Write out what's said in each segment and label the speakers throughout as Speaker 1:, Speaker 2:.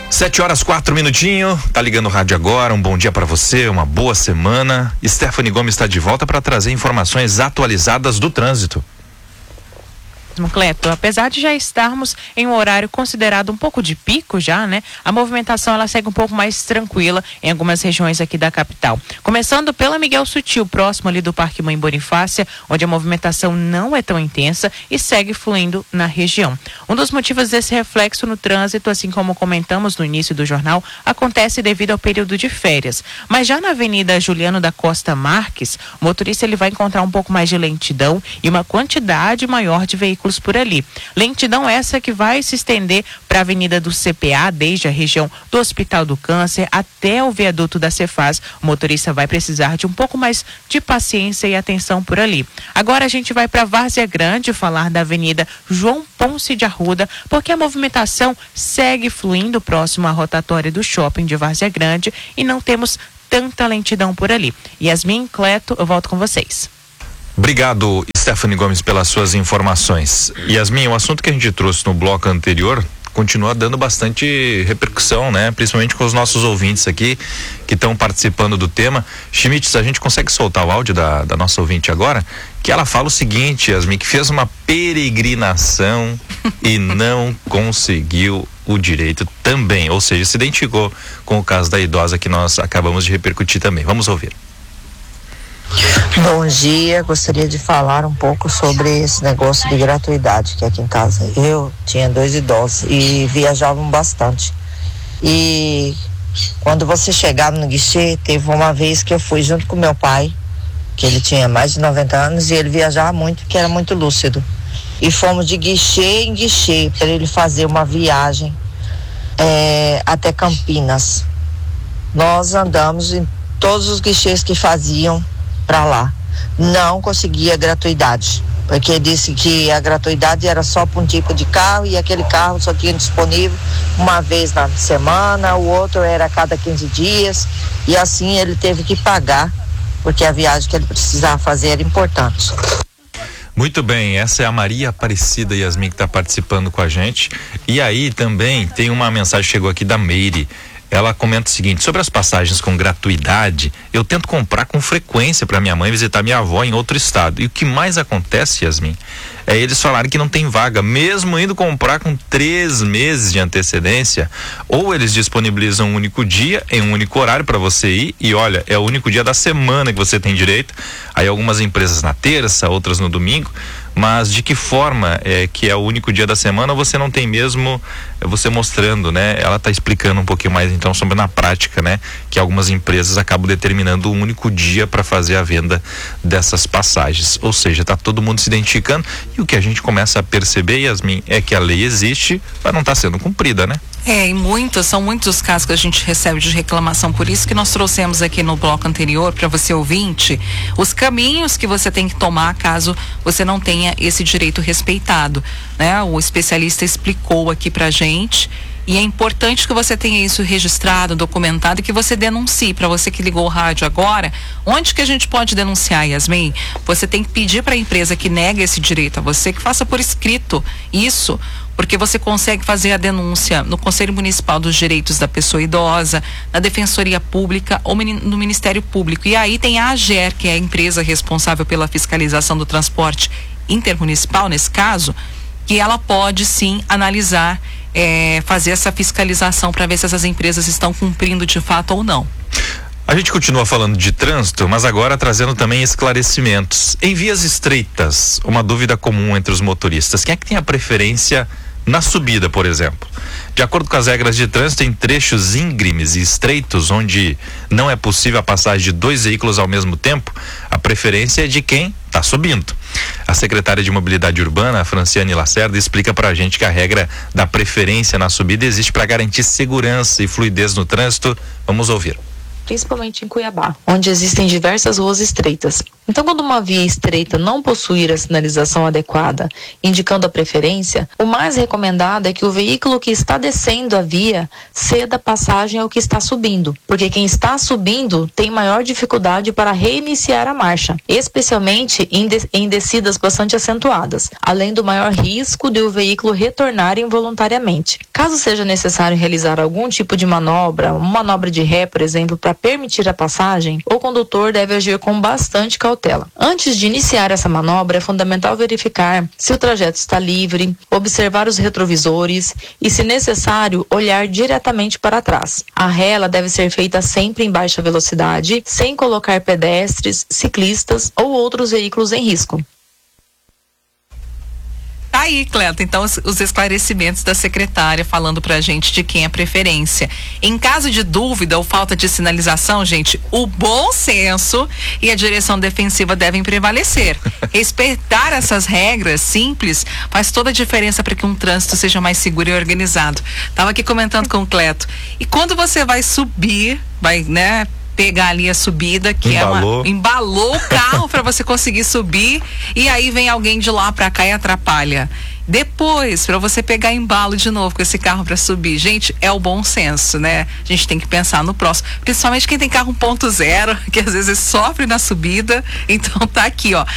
Speaker 1: 7h04, tá ligando o rádio agora, um bom dia para você, uma boa semana. Stephanie Gomes está de volta para trazer informações atualizadas do trânsito.
Speaker 2: Cleto, apesar de já estarmos em um horário considerado um pouco de pico já, né? A movimentação ela segue um pouco mais tranquila em algumas regiões aqui da capital. Começando pela Miguel Sutil, próximo ali do Parque Mãe Bonifácia, onde a movimentação não é tão intensa e segue fluindo na região. Um dos motivos desse reflexo no trânsito, assim como comentamos no início do jornal, acontece devido ao período de férias. Mas já na Avenida Juliano da Costa Marques, o motorista ele vai encontrar um pouco mais de lentidão e uma quantidade maior de veículos por ali. Lentidão essa que vai se estender para a Avenida do CPA, desde a região do Hospital do Câncer até o viaduto da Cefaz. O motorista vai precisar de um pouco mais de paciência e atenção por ali. Agora a gente vai para Várzea Grande falar da Avenida João Ponce de Arruda, porque a movimentação segue fluindo próximo à rotatória do shopping de Várzea Grande e não temos tanta lentidão por ali. Yasmin, Cleto, eu volto com vocês.
Speaker 1: Obrigado, Stephanie Gomes, pelas suas informações. Yasmin, o assunto que a gente trouxe no bloco anterior continua dando bastante repercussão, né? Principalmente com os nossos ouvintes aqui que estão participando do tema. Schmitz, a gente consegue soltar o áudio da nossa ouvinte agora? Que ela fala o seguinte, Yasmin, que fez uma peregrinação e não conseguiu o direito também, ou seja, se identificou com o caso da idosa que nós acabamos de repercutir também. Vamos ouvir.
Speaker 3: Bom dia, gostaria de falar um pouco sobre esse negócio de gratuidade que aqui em casa. Eu tinha 2 idosos e viajavam bastante. E quando você chegava no guichê, teve uma vez que eu fui junto com meu pai, que ele tinha mais de 90 anos e ele viajava muito, porque era muito lúcido. E fomos de guichê em guichê para ele fazer uma viagem até Campinas. Nós andamos em todos os guichês que faziam para lá. Não conseguia gratuidade, porque disse que a gratuidade era só para um tipo de carro e aquele carro só tinha disponível uma vez na semana, o outro era a cada 15 dias e assim ele teve que pagar, porque a viagem que ele precisava fazer era importante.
Speaker 1: Muito bem, essa é a Maria Aparecida Yasmin que está participando com a gente. E aí também tem uma mensagem que chegou aqui da Meire. Ela comenta o seguinte: sobre as passagens com gratuidade, eu tento comprar com frequência para minha mãe visitar minha avó em outro estado. E o que mais acontece, Yasmin, é eles falarem que não tem vaga, mesmo indo comprar com 3 meses de antecedência. Ou eles disponibilizam um único dia, em um único horário para você ir, e olha, é o único dia da semana que você tem direito. Aí algumas empresas na terça, outras no domingo. Mas de que forma que é o único dia da semana, você não tem mesmo, você mostrando, né? Ela está explicando um pouquinho mais então sobre na prática, né? Que algumas empresas acabam determinando um único dia para fazer a venda dessas passagens. Ou seja, está todo mundo se identificando e o que a gente começa a perceber, Yasmin, é que a lei existe, mas não está sendo cumprida, né?
Speaker 4: São muitos os casos que a gente recebe de reclamação, por isso que nós trouxemos aqui no bloco anterior, para você ouvinte, os caminhos que você tem que tomar caso você não tenha esse direito respeitado, né? O especialista explicou aqui pra gente. E é importante que você tenha isso registrado, documentado e que você denuncie. Para você que ligou o rádio agora, onde que a gente pode denunciar, Yasmin? Você tem que pedir para a empresa que nega esse direito a você, que faça por escrito isso, porque você consegue fazer a denúncia no Conselho Municipal dos Direitos da Pessoa Idosa, na Defensoria Pública ou no Ministério Público. E aí tem a AGER, que é a empresa responsável pela fiscalização do transporte intermunicipal, nesse caso, que ela pode sim analisar, fazer essa fiscalização para ver se essas empresas estão cumprindo de fato ou não.
Speaker 1: A gente continua falando de trânsito, mas agora trazendo também esclarecimentos. Em vias estreitas, uma dúvida comum entre os motoristas: quem é que tem a preferência na subida, por exemplo? De acordo com as regras de trânsito, em trechos íngremes e estreitos, onde não é possível a passagem de 2 veículos ao mesmo tempo, a preferência é de quem está subindo. A secretária de Mobilidade Urbana, Franciane Lacerda, explica pra gente que a regra da preferência na subida existe para garantir segurança e fluidez no trânsito. Vamos ouvir.
Speaker 3: principalmente em Cuiabá, onde existem diversas ruas estreitas. Então, quando uma via estreita não possuir a sinalização adequada, indicando a preferência, o mais recomendado é que o veículo que está descendo a via ceda passagem ao que está subindo, porque quem está subindo tem maior dificuldade para reiniciar a marcha, especialmente em descidas bastante acentuadas, além do maior risco de o veículo retornar involuntariamente. Caso seja necessário realizar algum tipo de manobra, uma manobra de ré, por exemplo, para permitir a passagem, o condutor deve agir com bastante cautela. Antes de iniciar essa manobra, é fundamental verificar se o trajeto está livre, observar os retrovisores e, se necessário, olhar diretamente para trás. A ré ela deve ser feita sempre em baixa velocidade, sem colocar pedestres, ciclistas ou outros veículos em risco.
Speaker 4: Tá aí, Cleto, então os esclarecimentos da secretária falando pra gente de quem é preferência. Em caso de dúvida ou falta de sinalização, gente, o bom senso e a direção defensiva devem prevalecer. Respeitar essas regras simples faz toda a diferença para que um trânsito seja mais seguro e organizado. Tava aqui comentando com o Cleto. E quando você vai subir, vai, né, pegar ali a subida, que embalou o carro para você conseguir subir, e aí vem alguém de lá para cá e atrapalha. Depois, para você pegar embalo de novo com esse carro para subir. Gente, é o bom senso, né? A gente tem que pensar no próximo. Principalmente quem tem carro 1.0, que às vezes sofre na subida. Então tá aqui, ó.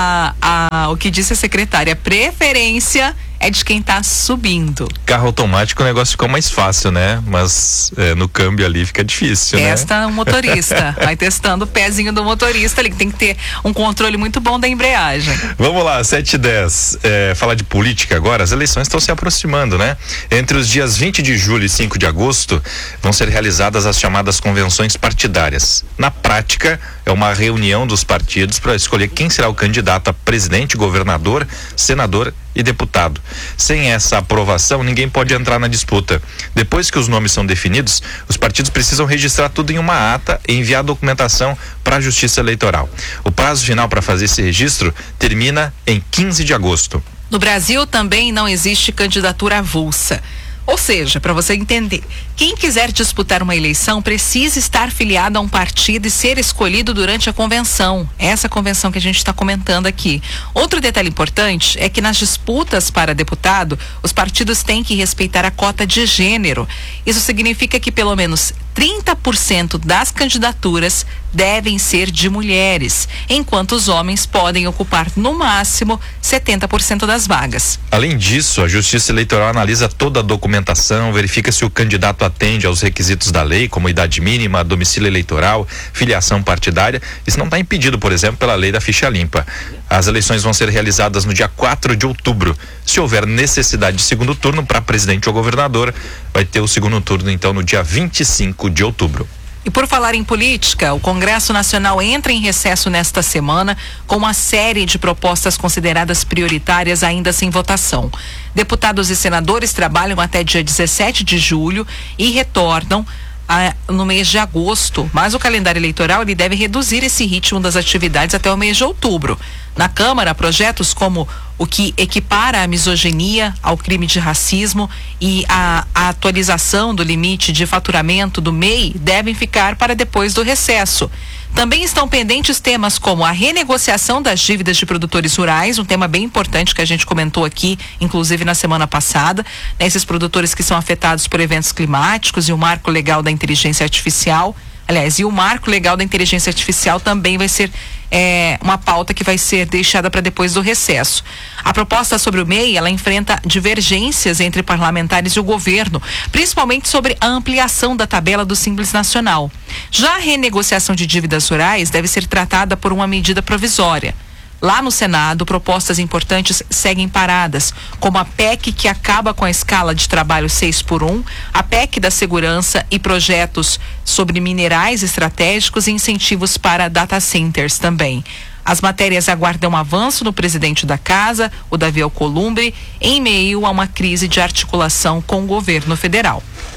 Speaker 4: O que disse a secretária, preferência é de quem tá subindo.
Speaker 1: Carro automático o negócio ficou mais fácil, né? Mas no câmbio ali fica difícil,
Speaker 4: Testa o motorista. Vai testando o pezinho do motorista ali, que tem que ter um controle muito bom da embreagem.
Speaker 1: Vamos lá, 7h10. Falar de política agora, as eleições estão se aproximando, né? Entre os dias 20 de julho e 5 de agosto vão ser realizadas as chamadas convenções partidárias. Na prática, é uma reunião dos partidos para escolher quem será o candidato a presidente, governador, senador e deputado. Sem essa aprovação, ninguém pode entrar na disputa. Depois que os nomes são definidos, os partidos precisam registrar tudo em uma ata e enviar a documentação para a Justiça Eleitoral. O prazo final para fazer esse registro termina em 15 de agosto.
Speaker 4: No Brasil também não existe candidatura avulsa. Ou seja, para você entender, quem quiser disputar uma eleição precisa estar filiado a um partido e ser escolhido durante a convenção. Essa convenção que a gente está comentando aqui. Outro detalhe importante é que nas disputas para deputado, os partidos têm que respeitar a cota de gênero. Isso significa que pelo menos 30% das candidaturas devem ser de mulheres, enquanto os homens podem ocupar no máximo 70% das vagas.
Speaker 1: Além disso, a Justiça Eleitoral analisa toda a documentação, verifica se o candidato atende aos requisitos da lei, como idade mínima, domicílio eleitoral, filiação partidária. Isso não está impedido, por exemplo, pela lei da ficha limpa. As eleições vão ser realizadas no dia 4 de outubro. Se houver necessidade de segundo turno para presidente ou governador, vai ter o segundo turno, então, no dia 25 de outubro.
Speaker 4: E por falar em política, o Congresso Nacional entra em recesso nesta semana com uma série de propostas consideradas prioritárias ainda sem votação. Deputados e senadores trabalham até dia 17 de julho e retornam no mês de agosto, mas o calendário eleitoral ele deve reduzir esse ritmo das atividades até o mês de outubro. Na Câmara, projetos como o que equipara a misoginia ao crime de racismo e a atualização do limite de faturamento do MEI devem ficar para depois do recesso. Também estão pendentes temas como a renegociação das dívidas de produtores rurais, um tema bem importante que a gente comentou aqui, inclusive na semana passada, né, esses produtores que são afetados por eventos climáticos e o marco legal da inteligência artificial. Aliás, e o marco legal da inteligência artificial também vai ser uma pauta que vai ser deixada para depois do recesso. A proposta sobre o MEI, ela enfrenta divergências entre parlamentares e o governo, principalmente sobre a ampliação da tabela do Simples Nacional. Já a renegociação de dívidas rurais deve ser tratada por uma medida provisória. Lá no Senado, propostas importantes seguem paradas, como a PEC que acaba com a escala de trabalho 6x1, a PEC da segurança e projetos sobre minerais estratégicos e incentivos para data centers também. As matérias aguardam avanço no presidente da Casa, o Davi Alcolumbre, em meio a uma crise de articulação com o governo federal.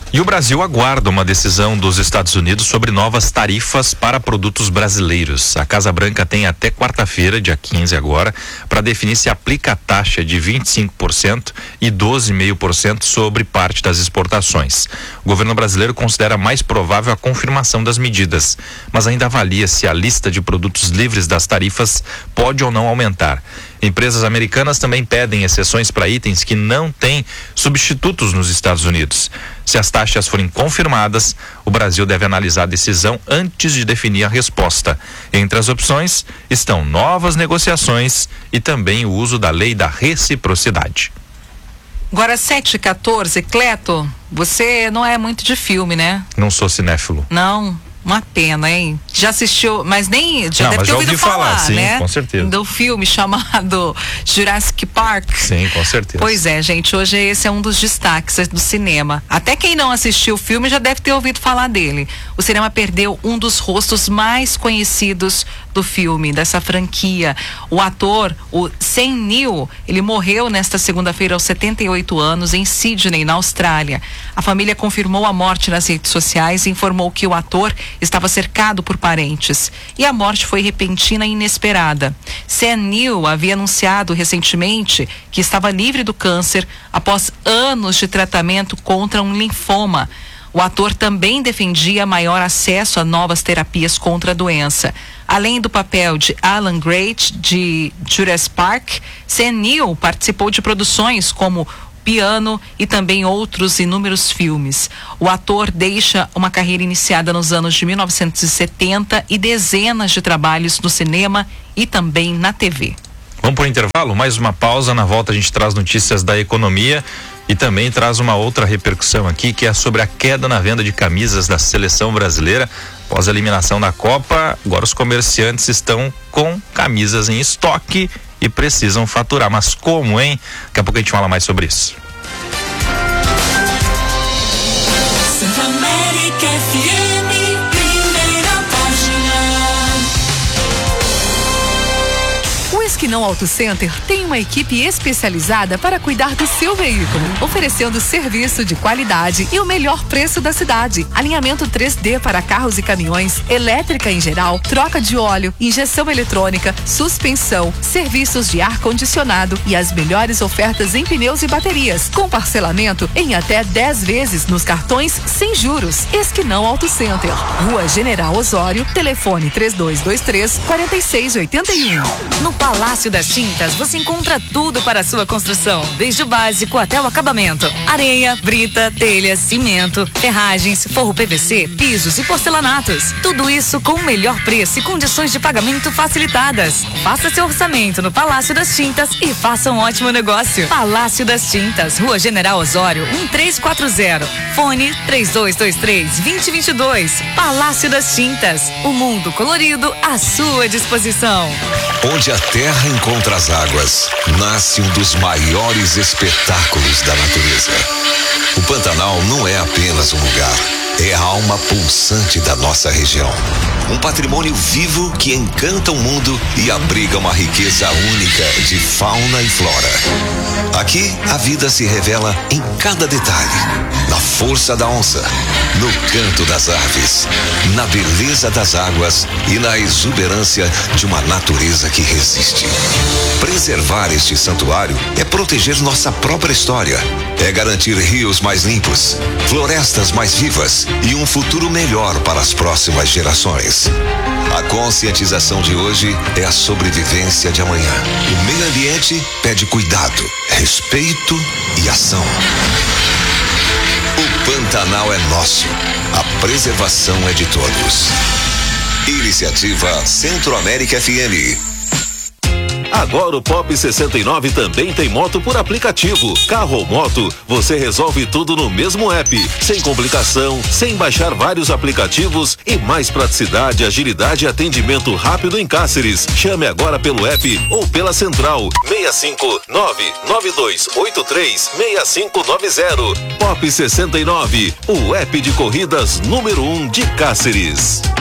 Speaker 1: E o Brasil aguarda uma decisão dos Estados Unidos sobre novas tarifas para produtos brasileiros. A Casa Branca tem até quarta-feira, dia 15 agora, para definir se aplica a taxa de 25% e 12,5% sobre parte das exportações. O governo brasileiro considera mais provável a confirmação das medidas, mas ainda avalia se a lista de produtos livres das tarifas pode ou não aumentar. Empresas americanas também pedem exceções para itens que não têm substitutos nos Estados Unidos. Se as taxas forem confirmadas, o Brasil deve analisar a decisão antes de definir a resposta. Entre as opções estão novas negociações e também o uso da lei da reciprocidade.
Speaker 4: Agora 7h14, Cleto, você não é muito de filme, né?
Speaker 1: Não sou cinéfilo.
Speaker 4: Não. Uma pena, hein? Já assistiu, mas nem... Já
Speaker 1: não,
Speaker 4: deve ter ouvido falar,
Speaker 1: sim,
Speaker 4: né?
Speaker 1: Com certeza.
Speaker 4: Do filme chamado Jurassic Park.
Speaker 1: Sim, com certeza.
Speaker 4: Pois é, gente, hoje esse é um dos destaques do cinema. Até quem não assistiu o filme já deve ter ouvido falar dele. O cinema perdeu um dos rostos mais conhecidos do filme, dessa franquia. O ator, o Sam Neill, ele morreu nesta segunda-feira aos 78 anos em Sydney, na Austrália. A família confirmou a morte nas redes sociais e informou que o ator estava cercado por parentes. E a morte foi repentina e inesperada. Sam Neill havia anunciado recentemente que estava livre do câncer após anos de tratamento contra um linfoma. O ator também defendia maior acesso a novas terapias contra a doença. Além do papel de Alan Grant de Jurassic Park, Sam Neill participou de produções como Piano e também outros inúmeros filmes. O ator deixa uma carreira iniciada nos anos de 1970 e dezenas de trabalhos no cinema e também na TV.
Speaker 1: Vamos para o intervalo? Mais uma pausa. Na volta a gente traz notícias da economia e também traz uma outra repercussão aqui, que é sobre a queda na venda de camisas da seleção brasileira. Após a eliminação da Copa, agora os comerciantes estão com camisas em estoque e precisam faturar. Mas como, hein? Daqui a pouco a gente fala mais sobre isso.
Speaker 5: O Esquinão Auto Center tem uma equipe especializada para cuidar do seu veículo, oferecendo serviço de qualidade e o melhor preço da cidade. Alinhamento 3D para carros e caminhões, elétrica em geral, troca de óleo, injeção eletrônica, suspensão, serviços de ar-condicionado e as melhores ofertas em pneus e baterias, com parcelamento em até 10 vezes nos cartões sem juros. Esquinão Auto Center, Rua General Osório, telefone 3223-4681.
Speaker 6: No Palácio das Tintas você encontra tudo para a sua construção, desde o básico até o acabamento: areia, brita, telha, cimento, ferragens, forro PVC, pisos e porcelanatos. Tudo isso com o melhor preço e condições de pagamento facilitadas. Faça seu orçamento no Palácio das Tintas e faça um ótimo negócio. Palácio das Tintas, Rua General Osório, 1340. Fone 3223-2022. Palácio das Tintas, o mundo colorido à sua disposição.
Speaker 7: Onde a terra encontra as águas, nasce um dos maiores espetáculos da natureza. O Pantanal não é apenas um lugar, é a alma pulsante da nossa região. Um patrimônio vivo que encanta o mundo e abriga uma riqueza única de fauna e flora. Aqui, a vida se revela em cada detalhe. Na força da onça, no canto das aves, na beleza das águas e na exuberância de uma natureza que resiste. Preservar este santuário é proteger nossa própria história, é garantir rios mais limpos, florestas mais vivas e um futuro melhor para as próximas gerações. A conscientização de hoje é a sobrevivência de amanhã. O meio ambiente pede cuidado, respeito e ação. O Pantanal é nosso. A preservação é de todos. Iniciativa Centro-América FM.
Speaker 8: Agora o Pop 69 também tem moto por aplicativo. Carro ou moto, você resolve tudo no mesmo app. Sem complicação, sem baixar vários aplicativos e mais praticidade, agilidade e atendimento rápido em Cáceres. Chame agora pelo app ou pela central 659-9283-6590. Pop 69, o app de corridas número 1 de Cáceres.